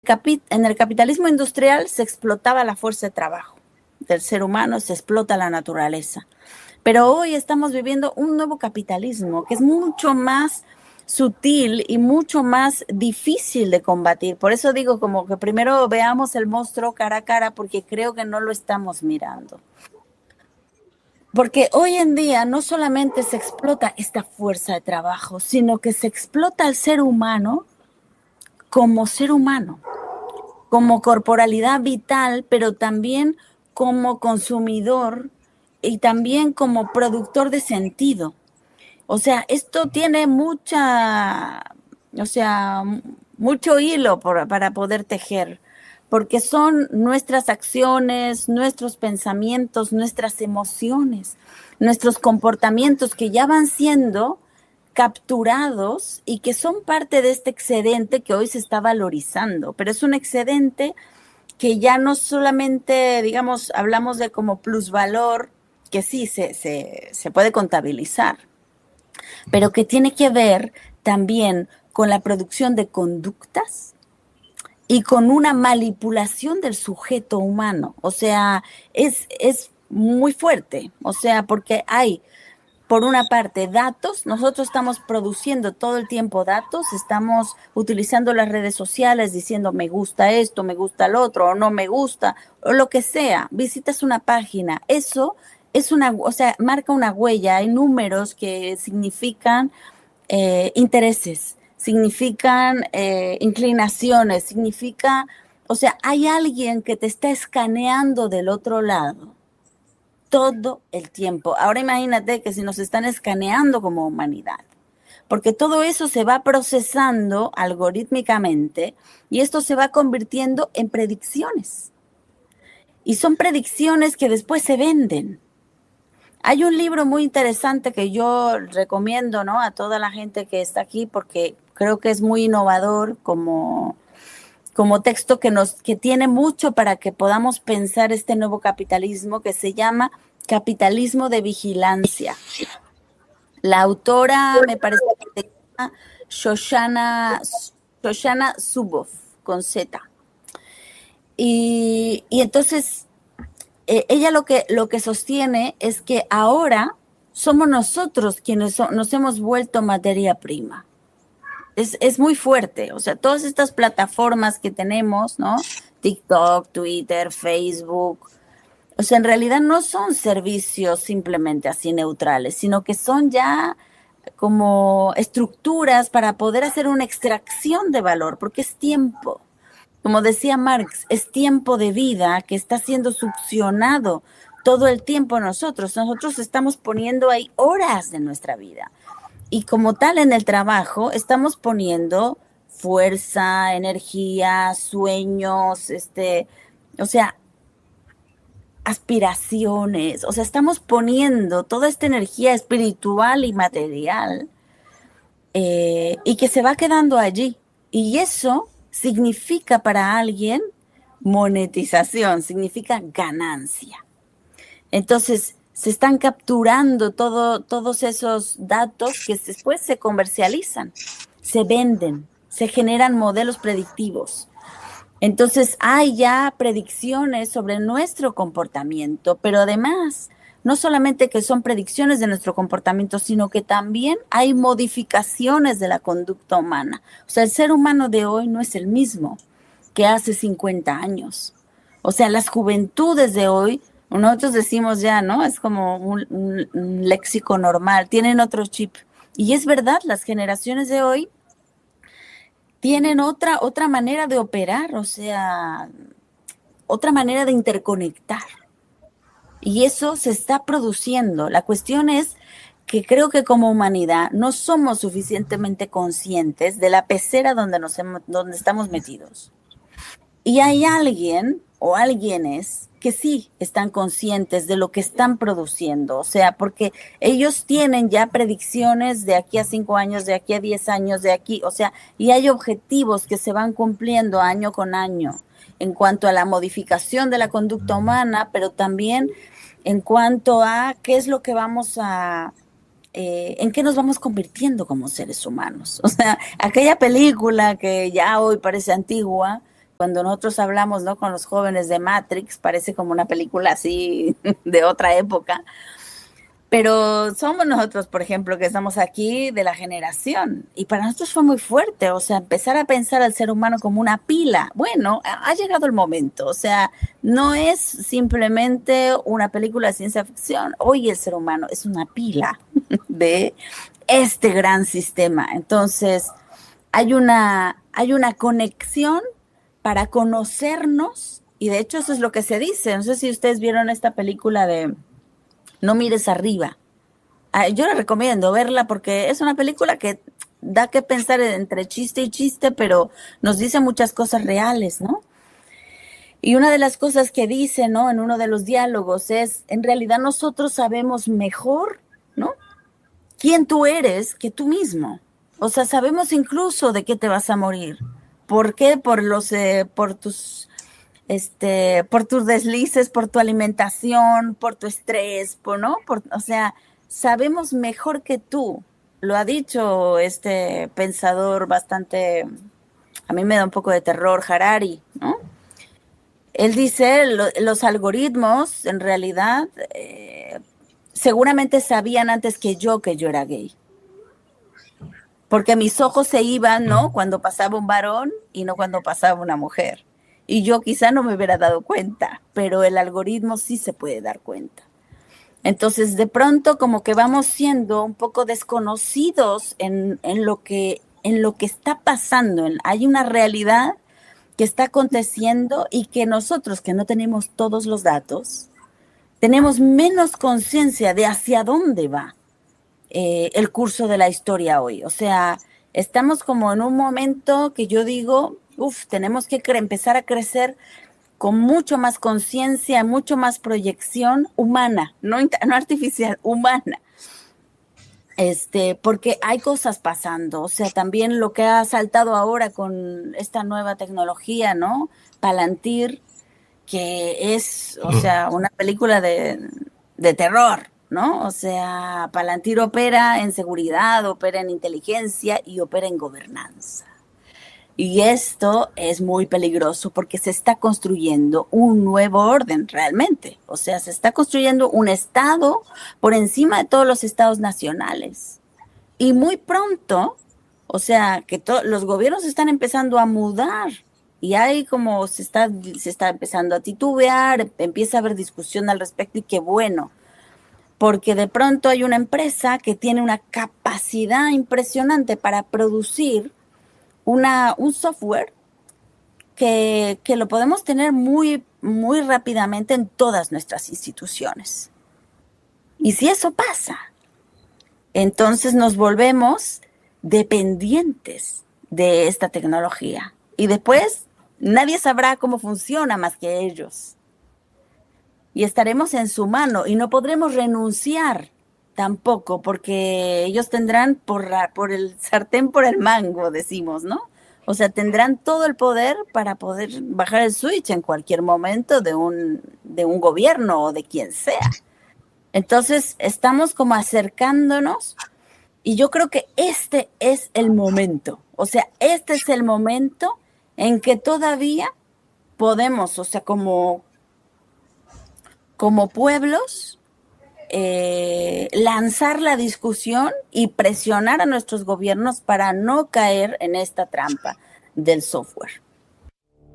En el capitalismo industrial se explotaba la fuerza de trabajo del ser humano, se explota la naturaleza. Pero hoy estamos viviendo un nuevo capitalismo que es mucho más sutil y mucho más difícil de combatir. Por eso digo como que primero veamos el monstruo cara a cara, porque creo que no lo estamos mirando. Porque hoy en día no solamente se explota esta fuerza de trabajo, sino que se explota al ser humano, como corporalidad vital, pero también como consumidor y también como productor de sentido. O sea, esto tiene mucho hilo para poder tejer, porque son nuestras acciones, nuestros pensamientos, nuestras emociones, nuestros comportamientos que ya van siendo capturados y que son parte de este excedente que hoy se está valorizando, pero es un excedente que ya no solamente, digamos, hablamos de como plusvalor, que sí se puede contabilizar, pero que tiene que ver también con la producción de conductas y con una manipulación del sujeto humano. O sea, es muy fuerte, o sea, porque hay, por una parte, datos, nosotros estamos produciendo todo el tiempo datos, estamos utilizando las redes sociales diciendo me gusta esto, me gusta el otro, o no me gusta, o lo que sea, visitas una página, eso es o sea, marca una huella, hay números que significan intereses, significan inclinaciones, significa, o sea, hay alguien que te está escaneando del otro lado todo el tiempo. Ahora imagínate que si nos están escaneando como humanidad, porque todo eso se va procesando algorítmicamente y esto se va convirtiendo en predicciones. Y son predicciones que después se venden. Hay un libro muy interesante que yo recomiendo, ¿no?, a toda la gente que está aquí porque creo que es muy innovador como texto que tiene mucho para que podamos pensar este nuevo capitalismo que se llama Capitalismo de Vigilancia. La autora me parece que se llama Shoshana Zuboff, con Z. Y entonces ella lo que sostiene es que ahora somos nosotros quienes nos hemos vuelto materia prima. Es muy fuerte, o sea, todas estas plataformas que tenemos, ¿no? TikTok, Twitter, Facebook, o sea, en realidad no son servicios simplemente así neutrales, sino que son ya como estructuras para poder hacer una extracción de valor, porque es tiempo. Como decía Marx, es tiempo de vida que está siendo succionado todo el tiempo en nosotros. Nosotros estamos poniendo ahí horas de nuestra vida. Y como tal en el trabajo estamos poniendo fuerza, energía, sueños, o sea, aspiraciones, o sea, estamos poniendo toda esta energía espiritual y material y que se va quedando allí. Y eso significa para alguien monetización, significa ganancia. Entonces, se están capturando todos esos datos que después se comercializan, se venden, se generan modelos predictivos. Entonces, hay ya predicciones sobre nuestro comportamiento, pero además, no solamente que son predicciones de nuestro comportamiento, sino que también hay modificaciones de la conducta humana. O sea, el ser humano de hoy no es el mismo que hace 50 años. O sea, las juventudes de hoy, nosotros decimos ya, ¿no? Es como un léxico normal, tienen otro chip. Y es verdad, las generaciones de hoy tienen otra manera de operar, o sea, otra manera de interconectar. Y eso se está produciendo. La cuestión es que creo que como humanidad no somos suficientemente conscientes de la pecera donde estamos metidos. Y hay alguien o alguienes que sí están conscientes de lo que están produciendo, o sea, porque ellos tienen ya predicciones de aquí a 5 años, de aquí a 10 años, de aquí, o sea, y hay objetivos que se van cumpliendo año con año en cuanto a la modificación de la conducta humana, pero también en cuanto a qué es lo que en qué nos vamos convirtiendo como seres humanos. O sea, aquella película que ya hoy parece antigua, cuando nosotros hablamos, ¿no?, con los jóvenes de Matrix, parece como una película así de otra época, pero somos nosotros, por ejemplo, que estamos aquí de la generación, y para nosotros fue muy fuerte, o sea, empezar a pensar al ser humano como una pila. Bueno, ha llegado el momento, o sea, no es simplemente una película de ciencia ficción, hoy el ser humano es una pila de este gran sistema. Entonces, hay una conexión para conocernos, y de hecho eso es lo que se dice. No sé si ustedes vieron esta película de No mires arriba. Yo les recomiendo verla porque es una película que da que pensar entre chiste y chiste, pero nos dice muchas cosas reales, ¿no? Y una de las cosas que dice, ¿no?, en uno de los diálogos es, en realidad nosotros sabemos mejor, ¿no?, quién tú eres que tú mismo. O sea, sabemos incluso de qué te vas a morir. ¿Por qué? Por tus deslices, por tu alimentación, por tu estrés, ¿no? O sea, sabemos mejor que tú. Lo ha dicho este pensador bastante, a mí me da un poco de terror, Harari, ¿no? Él dice, los algoritmos en realidad seguramente sabían antes que yo era gay. Porque mis ojos se iban, ¿no?, cuando pasaba un varón y no cuando pasaba una mujer. Y yo quizá no me hubiera dado cuenta, pero el algoritmo sí se puede dar cuenta. Entonces, de pronto, como que vamos siendo un poco desconocidos en lo que está pasando. Hay una realidad que está aconteciendo y que nosotros, que no tenemos todos los datos, tenemos menos conciencia de hacia dónde va el curso de la historia hoy. O sea, estamos como en un momento que yo digo, tenemos que empezar a crecer con mucho más conciencia, mucho más proyección humana, no artificial, humana. Porque hay cosas pasando, o sea, también lo que ha saltado ahora con esta nueva tecnología, ¿no? Palantir, que es, o sea, una película de terror, ¿no? O sea, Palantir opera en seguridad, opera en inteligencia y opera en gobernanza. Y esto es muy peligroso porque se está construyendo un nuevo orden realmente. O sea, se está construyendo un estado por encima de todos los estados nacionales. Y muy pronto, o sea, que los gobiernos están empezando a mudar y hay como se está empezando a titubear, empieza a haber discusión al respecto y qué bueno, porque de pronto hay una empresa que tiene una capacidad impresionante para producir un software que lo podemos tener muy, muy rápidamente en todas nuestras instituciones. Y si eso pasa, entonces nos volvemos dependientes de esta tecnología. Y después nadie sabrá cómo funciona más que ellos. Y estaremos en su mano y no podremos renunciar tampoco, porque ellos tendrán por el sartén por el mango, decimos, ¿no? O sea, tendrán todo el poder para poder bajar el switch en cualquier momento de un gobierno o de quien sea. Entonces, estamos como acercándonos y yo creo que este es el momento. O sea, este es el momento en que todavía podemos, o sea, como pueblos, lanzar la discusión y presionar a nuestros gobiernos para no caer en esta trampa del software.